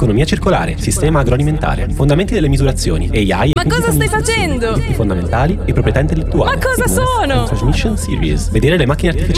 economia circolare, sistema agroalimentare, fondamenti delle misurazioni, AI. Ma cosa stai facendo? I fondamentali e proprietà intellettuale. Ma cosa sono? Transmission Series. Vedere le macchine artificiali.